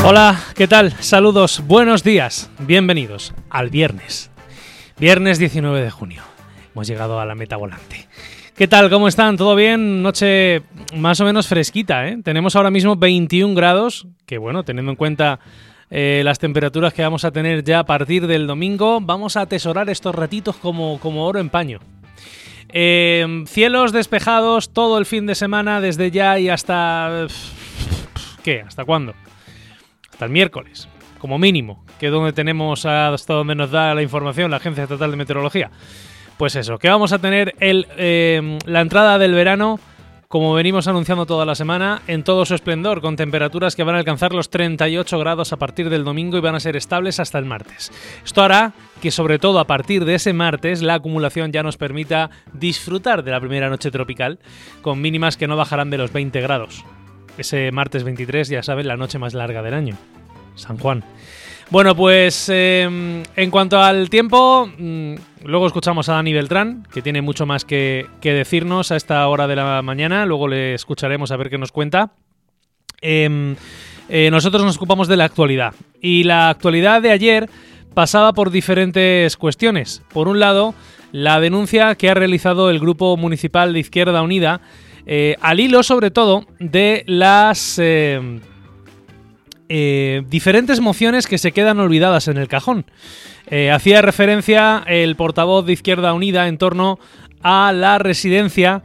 Hola, ¿qué tal? Saludos, buenos días, bienvenidos al viernes. Viernes 19 de junio. Hemos llegado a la meta volante. ¿Qué tal? ¿Cómo están? ¿Todo bien? Noche más o menos fresquita, ¿eh? Tenemos ahora mismo 21 grados, que bueno, teniendo en cuenta las temperaturas que vamos a tener ya a partir del domingo, vamos a atesorar estos ratitos como oro en paño. Cielos despejados todo el fin de semana, desde ya y hasta... ¿Qué? ¿Hasta cuándo? Hasta el miércoles, como mínimo, que es donde tenemos hasta donde nos da la información la Agencia Estatal de Meteorología. Pues eso, que vamos a tener la entrada del verano, como venimos anunciando toda la semana, en todo su esplendor, con temperaturas que van a alcanzar los 38 grados a partir del domingo y van a ser estables hasta el martes. Esto hará que, sobre todo a partir de ese martes, la acumulación ya nos permita disfrutar de la primera noche tropical, con mínimas que no bajarán de los 20 grados. Ese martes 23, ya saben, la noche más larga del año. San Juan. Bueno, pues en cuanto al tiempo, luego escuchamos a Dani Beltrán, que tiene mucho más que decirnos a esta hora de la mañana. Luego le escucharemos a ver qué nos cuenta. Nosotros nos ocupamos de la actualidad. Y la actualidad de ayer pasaba por diferentes cuestiones. Por un lado, la denuncia que ha realizado el Grupo Municipal de Izquierda Unida, al hilo sobre todo de las diferentes mociones que se quedan olvidadas en el cajón. Hacía referencia el portavoz de Izquierda Unida en torno a la residencia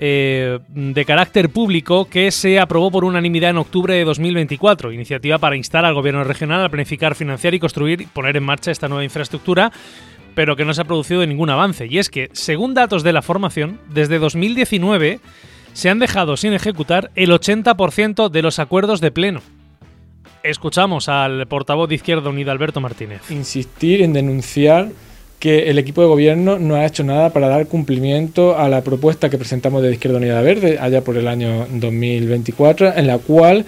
de carácter público que se aprobó por unanimidad en octubre de 2024, iniciativa para instar al gobierno regional a planificar, financiar y construir y poner en marcha esta nueva infraestructura, pero que no se ha producido ningún avance. Y es que, según datos de la formación, desde 2019 se han dejado sin ejecutar el 80% de los acuerdos de pleno. Escuchamos al portavoz de Izquierda Unida, Alberto Martínez. Insistir en denunciar que el equipo de gobierno no ha hecho nada para dar cumplimiento a la propuesta que presentamos de Izquierda Unida Verde allá por el año 2024, en la cual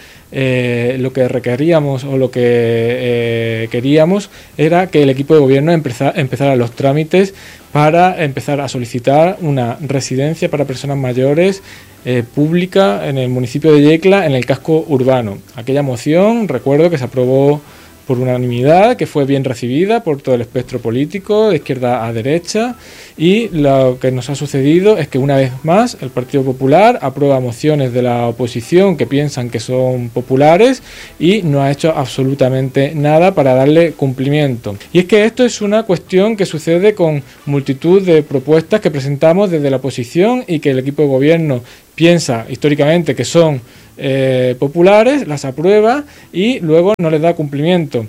lo que requeríamos o lo que queríamos era que el equipo de gobierno empezara los trámites para empezar a solicitar una residencia para personas mayores pública en el municipio de Yecla, en el casco urbano. Aquella moción, recuerdo que se aprobó por unanimidad, que fue bien recibida por todo el espectro político, de izquierda a derecha, y lo que nos ha sucedido es que una vez más el Partido Popular aprueba mociones de la oposición que piensan que son populares y no ha hecho absolutamente nada para darle cumplimiento. Y es que esto es una cuestión que sucede con multitud de propuestas que presentamos desde la oposición y que el equipo de gobierno piensa históricamente que son populares, las aprueba y luego no les da cumplimiento.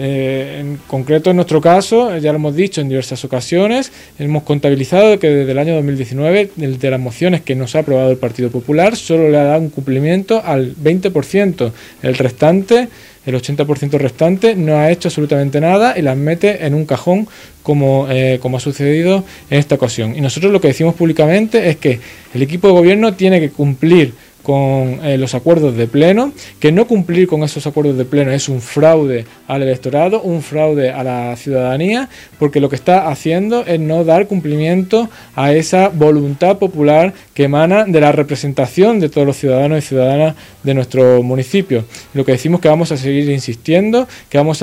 En concreto, en nuestro caso, ya lo hemos dicho en diversas ocasiones, hemos contabilizado que desde el año 2019, de las mociones que nos ha aprobado el Partido Popular, solo le ha dado un cumplimiento al 20%. El restante, el 80% restante, no ha hecho absolutamente nada y las mete en un cajón como ha sucedido en esta ocasión. Y nosotros lo que decimos públicamente es que el equipo de gobierno tiene que cumplir con los acuerdos de pleno, que no cumplir con esos acuerdos de pleno es un fraude al electorado, un fraude a la ciudadanía, porque lo que está haciendo es no dar cumplimiento a esa voluntad popular que emana de la representación de todos los ciudadanos y ciudadanas de nuestro municipio. Lo que decimos que vamos a seguir insistiendo, que vamos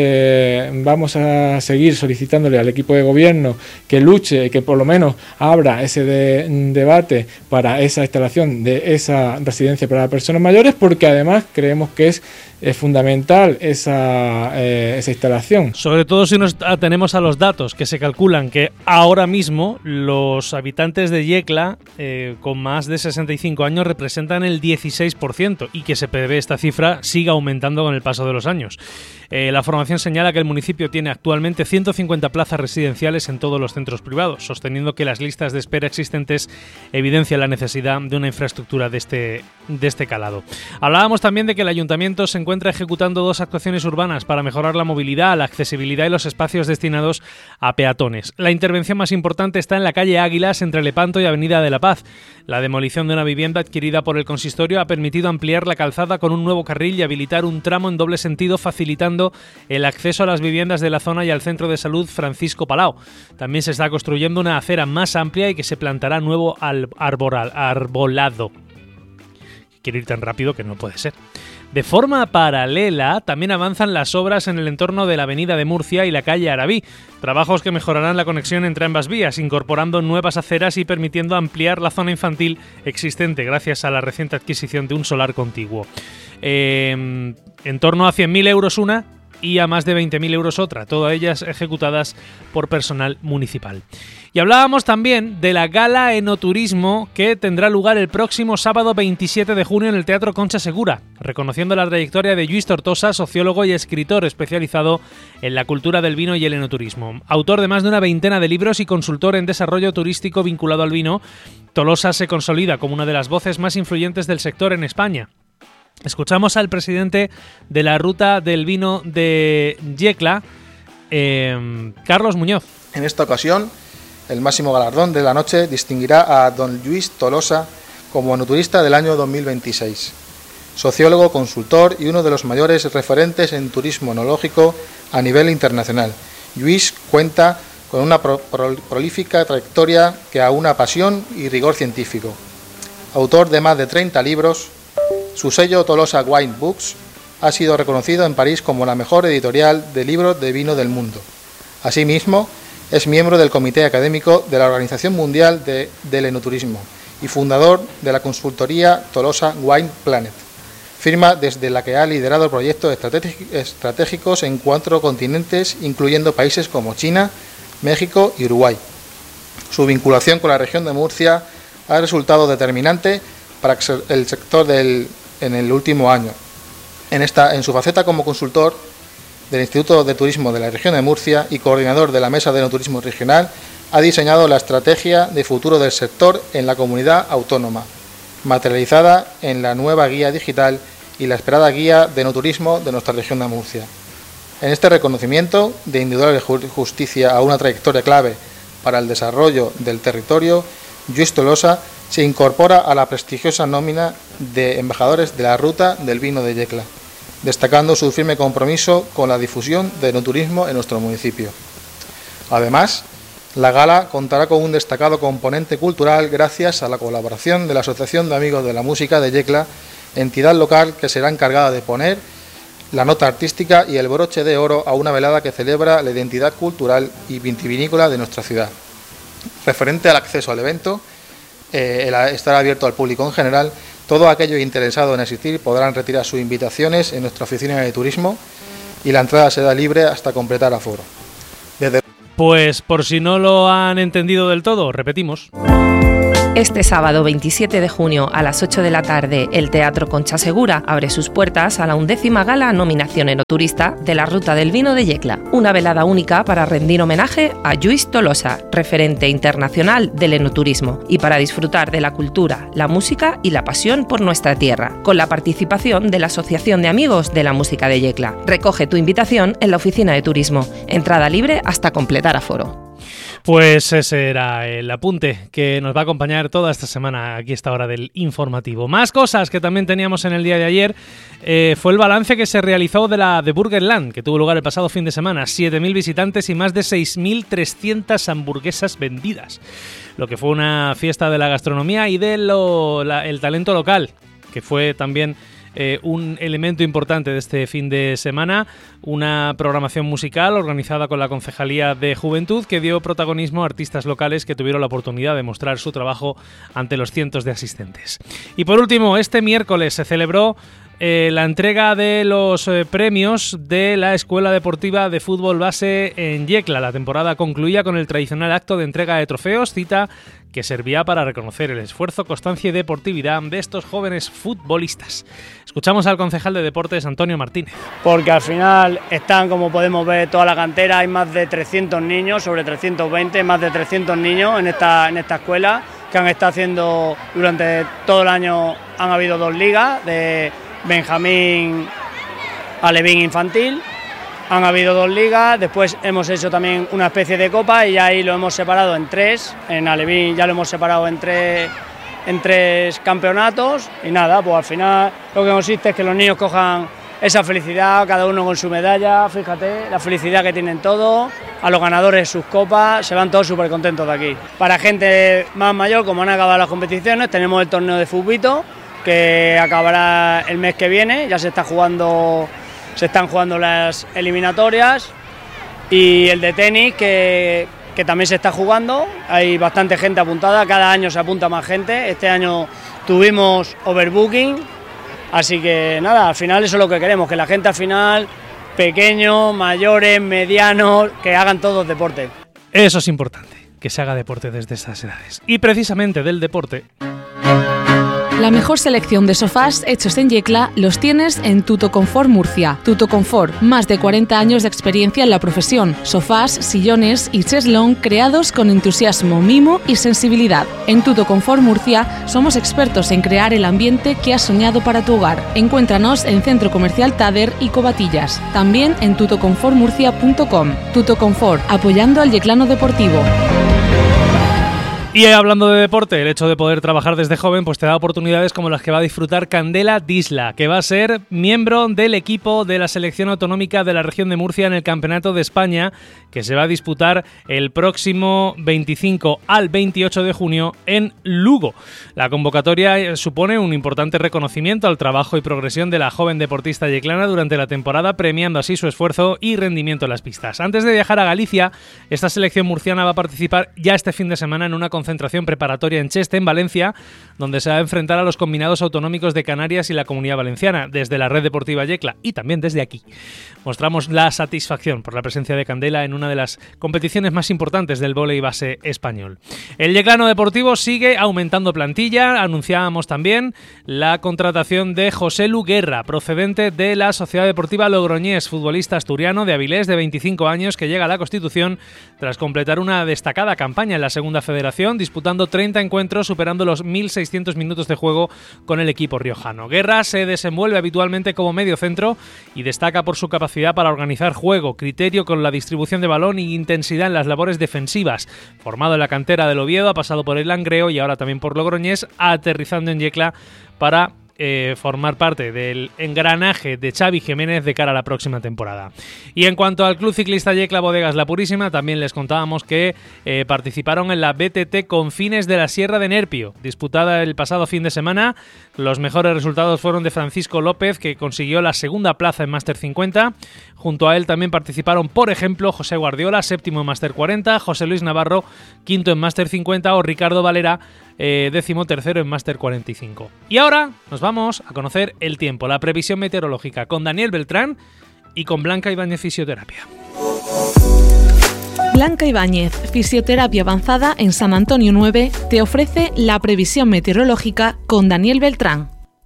a seguir solicitándole al equipo de gobierno que luche y que por lo menos abra ese debate para esa instalación de esa residencia para personas mayores, porque además creemos que es fundamental esa instalación. Sobre todo si nos atenemos a los datos que se calculan que ahora mismo los habitantes de Yecla con más de 65 años representan el 16% y que se prevé esta cifra siga aumentando con el paso de los años. La formación señala que el municipio tiene actualmente 150 plazas residenciales en todos los centros privados, sosteniendo que las listas de espera existentes evidencian la necesidad de una infraestructura de este calado. Hablábamos también de que el ayuntamiento se encuentra ejecutando 2 actuaciones urbanas para mejorar la movilidad, la accesibilidad y los espacios destinados a peatones. La intervención más importante está en la calle Águilas, entre Lepanto y Avenida de la Paz. La demolición de una vivienda adquirida por el consistorio ha permitido ampliar la calzada con un nuevo carril y habilitar un tramo en doble sentido, facilitando el acceso a las viviendas de la zona y al centro de salud Francisco Palau. También se está construyendo una acera más amplia y que se plantará nuevo arbolado. Quiero ir tan rápido que no puede ser. De forma paralela, también avanzan las obras en el entorno de la Avenida de Murcia y la calle Arabí, trabajos que mejorarán la conexión entre ambas vías, incorporando nuevas aceras y permitiendo ampliar la zona infantil existente gracias a la reciente adquisición de un solar contiguo. En torno a 100.000 euros una y a más de 20.000 euros otra, todas ellas ejecutadas por personal municipal. Y hablábamos también de la gala Enoturismo que tendrá lugar el próximo sábado 27 de junio en el Teatro Concha Segura, reconociendo la trayectoria de Lluís Tortosa, sociólogo y escritor especializado en la cultura del vino y el enoturismo. Autor de más de una veintena de libros y consultor en desarrollo turístico vinculado al vino, Tolosa se consolida como una de las voces más influyentes del sector en España. Escuchamos al presidente de la Ruta del Vino de Yecla, Carlos Muñoz. En esta ocasión, el máximo galardón de la noche distinguirá a don Lluís Tolosa como enoturista del año 2026. Sociólogo, consultor y uno de los mayores referentes en turismo enológico a nivel internacional. Lluís cuenta con una prolífica trayectoria que aúna pasión y rigor científico. Autor de más de 30 libros, su sello Tolosa Wine Books ha sido reconocido en París como la mejor editorial de libros de vino del mundo. Asimismo, es miembro del Comité Académico de la Organización Mundial del Enoturismo y fundador de la consultoría Tolosa Wine Planet, firma desde la que ha liderado proyectos estratégicos en 4 continentes, incluyendo países como China, México y Uruguay. Su vinculación con la región de Murcia ha resultado determinante para el sector en el último año. En su faceta como consultor del Instituto de Turismo de la región de Murcia y coordinador de la Mesa de Enoturismo Regional, ha diseñado la estrategia de futuro del sector en la comunidad autónoma, materializada en la nueva guía digital y la esperada guía de enoturismo de nuestra región de Murcia. En este reconocimiento de indudable justicia a una trayectoria clave para el desarrollo del territorio, Lluís Tolosa se incorpora a la prestigiosa nómina de embajadores de la Ruta del Vino de Yecla, destacando su firme compromiso con la difusión del enoturismo en nuestro municipio. Además, la gala contará con un destacado componente cultural gracias a la colaboración de la Asociación de Amigos de la Música de Yecla, entidad local que será encargada de poner la nota artística y el broche de oro a una velada que celebra la identidad cultural y vitivinícola de nuestra ciudad. Referente al acceso al evento, estará abierto al público en general. Todo aquello interesado en asistir podrán retirar sus invitaciones en nuestra oficina de turismo y la entrada será libre hasta completar aforo. Pues por si no lo han entendido del todo, repetimos. Este sábado 27 de junio a las 8 de la tarde, el Teatro Concha Segura abre sus puertas a la 11ª Gala Nominación Enoturista de la Ruta del Vino de Yecla. Una velada única para rendir homenaje a Lluís Tolosa, referente internacional del enoturismo, y para disfrutar de la cultura, la música y la pasión por nuestra tierra, con la participación de la Asociación de Amigos de la Música de Yecla. Recoge tu invitación en la oficina de turismo. Entrada libre hasta completar aforo. Pues ese era el apunte que nos va a acompañar toda esta semana aquí a esta hora del informativo. Más cosas que también teníamos en el día de ayer fue el balance que se realizó de la The Burgerland, que tuvo lugar el pasado fin de semana. 7.000 visitantes y más de 6.300 hamburguesas vendidas. Lo que fue una fiesta de la gastronomía y del el talento local, que fue también un elemento importante de este fin de semana, una programación musical organizada con la Concejalía de Juventud que dio protagonismo a artistas locales que tuvieron la oportunidad de mostrar su trabajo ante los cientos de asistentes. Y por último, este miércoles se celebró la entrega de los premios de la Escuela Deportiva de Fútbol Base en Yecla. La temporada concluía con el tradicional acto de entrega de trofeos, cita que servía para reconocer el esfuerzo, constancia y deportividad de estos jóvenes futbolistas. Escuchamos al concejal de Deportes, Antonio Martínez. Porque al final están, como podemos ver, toda la cantera, hay más de 300 niños, sobre 320, más de 300 niños en esta escuela que han estado haciendo durante todo el año. Han habido 2 ligas de Benjamín Alevín infantil, han habido 2 ligas, después hemos hecho también una especie de copa y ahí lo hemos separado en 3, en Alevín ya lo hemos separado en 3 campeonatos y nada, pues al final lo que consiste es que los niños cojan esa felicidad, cada uno con su medalla, fíjate, la felicidad que tienen todos, a los ganadores sus copas, se van todos súper contentos de aquí. Para gente más mayor, como han acabado las competiciones, tenemos el torneo de fútbol, que acabará el mes que viene, ya se están jugando las eliminatorias, y el de tenis que también se está jugando, hay bastante gente apuntada, cada año se apunta más gente, este año tuvimos overbooking, así que nada, al final eso es lo que queremos, que la gente al final, pequeños, mayores, medianos, que hagan todos deporte. Eso es importante, que se haga deporte desde estas edades. Y precisamente del deporte... La mejor selección de sofás hechos en Yecla los tienes en Tutoconfort Murcia. Tutoconfort, más de 40 años de experiencia en la profesión. Sofás, sillones y cheslón creados con entusiasmo, mimo y sensibilidad. En Tutoconfort Murcia somos expertos en crear el ambiente que has soñado para tu hogar. Encuéntranos en Centro Comercial Tader y Covatillas. También en tutoconfortmurcia.com. Tutoconfort, apoyando al yeclano deportivo. Y hablando de deporte, el hecho de poder trabajar desde joven pues te da oportunidades como las que va a disfrutar Candela Disla, que va a ser miembro del equipo de la selección autonómica de la región de Murcia en el Campeonato de España, que se va a disputar el próximo 25 al 28 de junio en Lugo. La convocatoria supone un importante reconocimiento al trabajo y progresión de la joven deportista yeclana durante la temporada, premiando así su esfuerzo y rendimiento en las pistas. Antes de viajar a Galicia, esta selección murciana va a participar ya este fin de semana en una concentración preparatoria en Cheste, en Valencia, donde se va a enfrentar a los combinados autonómicos de Canarias y la Comunidad Valenciana. Desde la Red Deportiva Yecla y también desde aquí mostramos la satisfacción por la presencia de Candela en una de las competiciones más importantes del vóley base español. El yeclano deportivo sigue aumentando plantilla. Anunciábamos también la contratación de José Lu Guerra, procedente de la Sociedad Deportiva Logroñés, futbolista asturiano de Avilés de 25 años que llega a la Constitución tras completar una destacada campaña en la Segunda Federación, disputando 30 encuentros, superando los 1.600 minutos de juego con el equipo riojano. Guerra se desenvuelve habitualmente como mediocentro y destaca por su capacidad para organizar juego, criterio con la distribución de balón y intensidad en las labores defensivas. Formado en la cantera del Oviedo, ha pasado por el Langreo y ahora también por Logroñés, aterrizando en Yecla para formar parte del engranaje de Xavi Jiménez de cara a la próxima temporada. Y en cuanto al Club Ciclista Yecla Bodegas La Purísima, también les contábamos que participaron en la BTT Confines de la Sierra de Nerpio, disputada el pasado fin de semana. Los mejores resultados fueron de Francisco López, que consiguió la segunda plaza en Máster 50. Junto a él también participaron, por ejemplo, José Guardiola, séptimo en Máster 40, José Luis Navarro, quinto en Máster 50 o Ricardo Valera, 13º en Máster 45. Y ahora nos vamos a conocer el tiempo, la previsión meteorológica con Daniel Beltrán y con Blanca Ibáñez Fisioterapia. Blanca Ibáñez, Fisioterapia Avanzada en San Antonio 9, te ofrece la previsión meteorológica con Daniel Beltrán.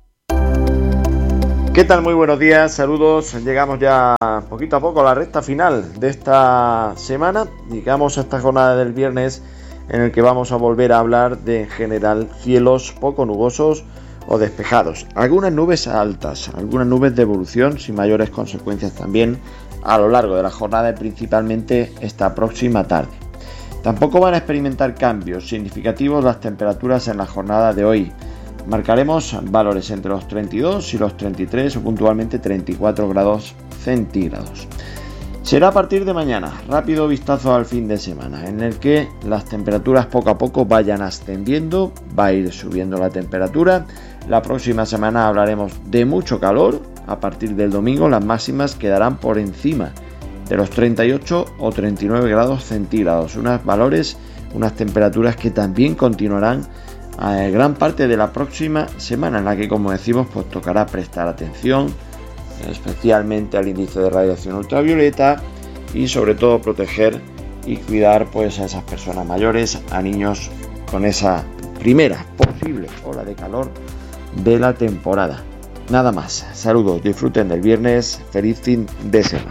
¿Qué tal? Muy buenos días, saludos. Llegamos ya poquito a poco a la recta final de esta semana. Llegamos a esta jornada del viernes en el que vamos a volver a hablar de, en general, cielos poco nubosos o despejados. Algunas nubes altas, algunas nubes de evolución sin mayores consecuencias también a lo largo de la jornada y principalmente esta próxima tarde. Tampoco van a experimentar cambios significativos las temperaturas en la jornada de hoy. Marcaremos valores entre los 32 y los 33 o puntualmente 34 grados centígrados. Será a partir de mañana, rápido vistazo al fin de semana, en el que las temperaturas poco a poco vayan ascendiendo, va a ir subiendo la temperatura. La próxima semana hablaremos de mucho calor, a partir del domingo las máximas quedarán por encima de los 38 o 39 grados centígrados, unas temperaturas que también continuarán a gran parte de la próxima semana, en la que, como decimos, pues tocará prestar atención especialmente al índice de radiación ultravioleta y sobre todo proteger y cuidar pues a esas personas mayores, a niños con esa primera posible ola de calor de la temporada. Nada más, saludos, disfruten del viernes, feliz fin de semana.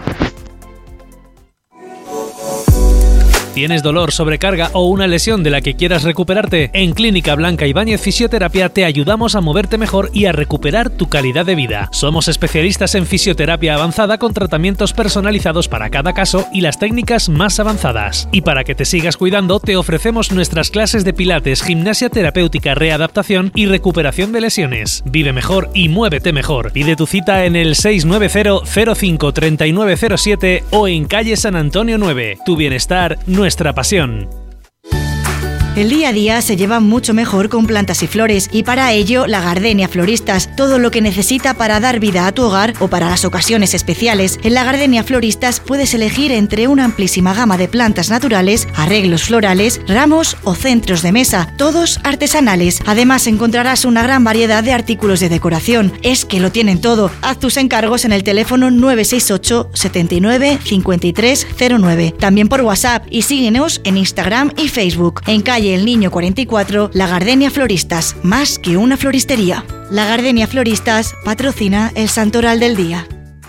¿Tienes dolor, sobrecarga o una lesión de la que quieras recuperarte? En Clínica Blanca Ibáñez Fisioterapia te ayudamos a moverte mejor y a recuperar tu calidad de vida. Somos especialistas en fisioterapia avanzada con tratamientos personalizados para cada caso y las técnicas más avanzadas. Y para que te sigas cuidando, te ofrecemos nuestras clases de pilates, gimnasia terapéutica, readaptación y recuperación de lesiones. Vive mejor y muévete mejor. Pide tu cita en el 690 05 3907 o en calle San Antonio 9. Tu bienestar, nuestra pasión. El día a día se lleva mucho mejor con plantas y flores y para ello la Gardenia Floristas, todo lo que necesita para dar vida a tu hogar o para las ocasiones especiales. En la Gardenia Floristas puedes elegir entre una amplísima gama de plantas naturales, arreglos florales, ramos o centros de mesa, todos artesanales. Además encontrarás una gran variedad de artículos de decoración. Es que lo tienen todo. Haz tus encargos en el teléfono 968 79 53 09. También por WhatsApp y síguenos en Instagram y Facebook. En calle El Niño 44, La Gardenia Floristas, más que una floristería. La Gardenia Floristas patrocina el Santoral del Día.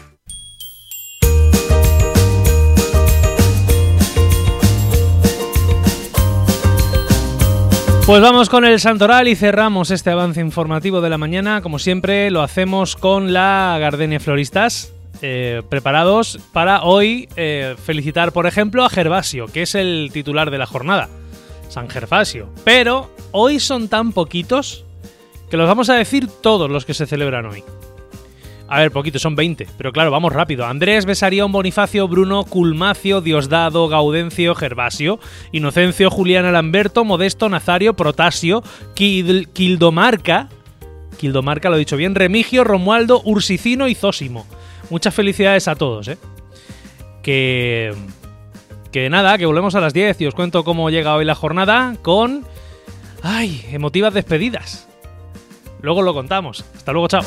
Pues vamos con el Santoral y cerramos este avance informativo de la mañana. Como siempre, lo hacemos con la Gardenia Floristas. Preparados para hoy felicitar, por ejemplo, a Gervasio, que es el titular de la jornada. San Gervasio. Pero hoy son tan poquitos que los vamos a decir todos los que se celebran hoy. A ver, poquitos, son 20, pero claro, vamos rápido. Andrés, Besarión, Bonifacio, Bruno, Culmacio, Diosdado, Gaudencio, Gervasio, Inocencio, Julián, Alamberto, Modesto, Nazario, Protasio, Quildomarca, lo he dicho bien, Remigio, Romualdo, Ursicino y Zósimo. Muchas felicidades a todos, Que nada, que volvemos a las 10 y os cuento cómo llega hoy la jornada con... emotivas despedidas. Luego lo contamos. Hasta luego, chao.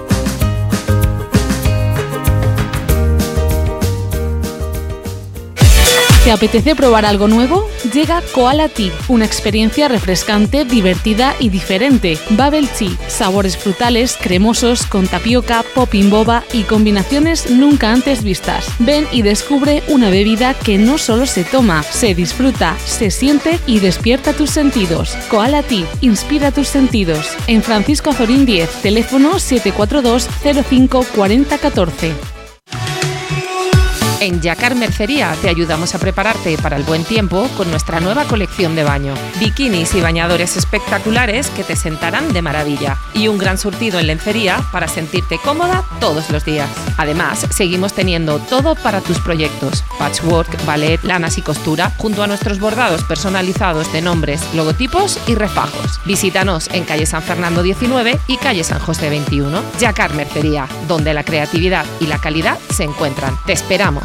¿Te apetece probar algo nuevo? Llega Koala Tea, una experiencia refrescante, divertida y diferente. Bubble Tea, sabores frutales, cremosos, con tapioca, popping boba y combinaciones nunca antes vistas. Ven y descubre una bebida que no solo se toma, se disfruta, se siente y despierta tus sentidos. Koala Tea, inspira tus sentidos. En Francisco Azorín 10, teléfono 742 05 40 14. En Yacar Mercería te ayudamos a prepararte para el buen tiempo con nuestra nueva colección de baño. Bikinis y bañadores espectaculares que te sentarán de maravilla. Y un gran surtido en lencería para sentirte cómoda todos los días. Además, seguimos teniendo todo para tus proyectos. Patchwork, ballet, lanas y costura, junto a nuestros bordados personalizados de nombres, logotipos y refajos. Visítanos en calle San Fernando 19 y calle San José 21. Yacar Mercería, donde la creatividad y la calidad se encuentran. Te esperamos.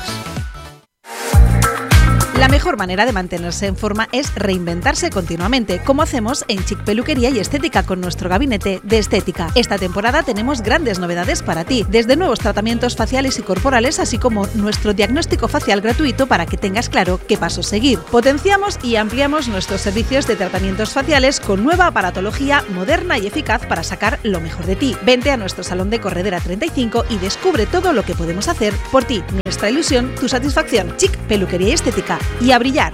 La mejor manera de mantenerse en forma es reinventarse continuamente, como hacemos en Chic Peluquería y Estética con nuestro gabinete de estética. Esta temporada tenemos grandes novedades para ti, desde nuevos tratamientos faciales y corporales, así como nuestro diagnóstico facial gratuito para que tengas claro qué pasos seguir. Potenciamos y ampliamos nuestros servicios de tratamientos faciales con nueva aparatología moderna y eficaz para sacar lo mejor de ti. Vente a nuestro salón de Corredera 35 y descubre todo lo que podemos hacer por ti. Nuestra ilusión, tu satisfacción. Chic Peluquería y Estética. Y a brillar.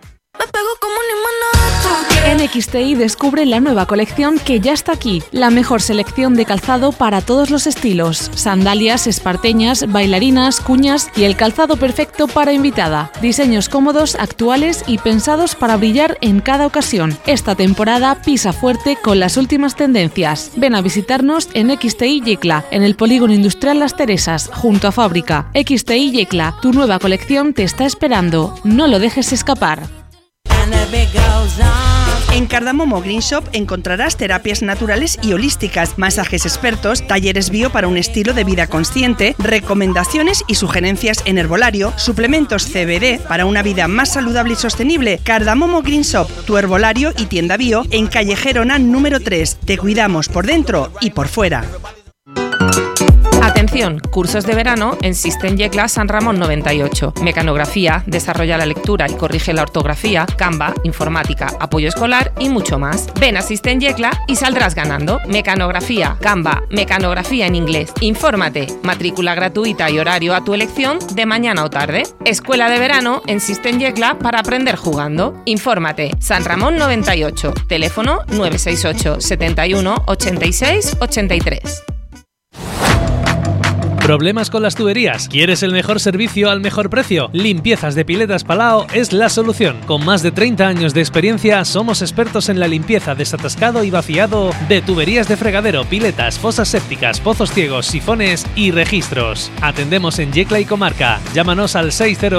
En XTI descubre la nueva colección que ya está aquí. La mejor selección de calzado para todos los estilos. Sandalias, esparteñas, bailarinas, cuñas y el calzado perfecto para invitada. Diseños cómodos, actuales y pensados para brillar en cada ocasión. Esta temporada pisa fuerte con las últimas tendencias. Ven a visitarnos en XTI Yecla, en el Polígono Industrial Las Teresas, junto a Fábrica. XTI Yecla, tu nueva colección te está esperando. No lo dejes escapar. En Cardamomo Green Shop encontrarás terapias naturales y holísticas, masajes expertos, talleres bio para un estilo de vida consciente, recomendaciones y sugerencias en herbolario, suplementos CBD para una vida más saludable y sostenible. Cardamomo Green Shop, tu herbolario y tienda bio en calle Gerona número 3. Te cuidamos por dentro y por fuera. Atención, cursos de verano en System Yecla San Ramón 98. Mecanografía, desarrolla la lectura y corrige la ortografía, Canva, informática, apoyo escolar y mucho más. Ven a System Yecla y saldrás ganando. Mecanografía, Canva, mecanografía en inglés. Infórmate, matrícula gratuita y horario a tu elección de mañana o tarde. Escuela de verano en System Yecla para aprender jugando. Infórmate, San Ramón 98, teléfono 968 71 86 83. ¿Problemas con las tuberías? ¿Quieres el mejor servicio al mejor precio? Limpiezas de Piletas Palau es la solución. Con más de 30 años de experiencia, somos expertos en la limpieza, desatascado y vaciado de tuberías de fregadero, piletas, fosas sépticas, pozos ciegos, sifones y registros. Atendemos en Yecla y comarca. Llámanos al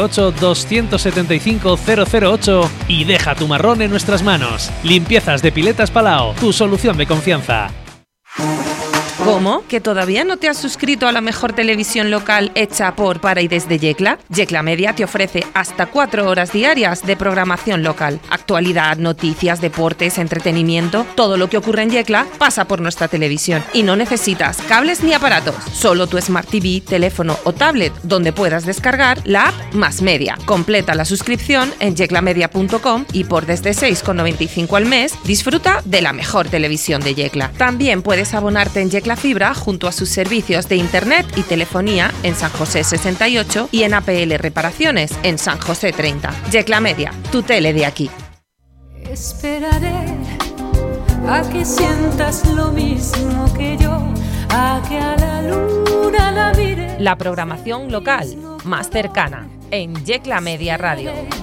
608-275-008 y deja tu marrón en nuestras manos. Limpiezas de Piletas Palau, tu solución de confianza. ¿Cómo? ¿Que todavía no te has suscrito a la mejor televisión local hecha por, para y desde Yecla? Yecla Media te ofrece hasta 4 horas diarias de programación local. Actualidad, noticias, deportes, entretenimiento, todo lo que ocurre en Yecla pasa por nuestra televisión. Y no necesitas cables ni aparatos, solo tu Smart TV, teléfono o tablet, donde puedas descargar la app Más Media. Completa la suscripción en yeclamedia.com y por desde 6,95 al mes disfruta de la mejor televisión de Yecla. También puedes abonarte en Yecla Fibra junto a sus servicios de internet y telefonía en San José 68 y en APL Reparaciones en San José 30. Yecla Media, tu tele de aquí. Esperaré a que sientas lo mismo que yo, a que a la luna la mire. La programación local más cercana en Yecla Media Radio.